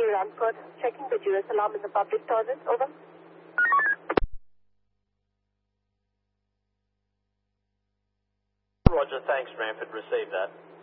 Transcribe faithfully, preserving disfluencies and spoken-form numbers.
Ramford. Checking the G S alarm in the public toilet. Over. Roger, thanks, Ramford. Received that.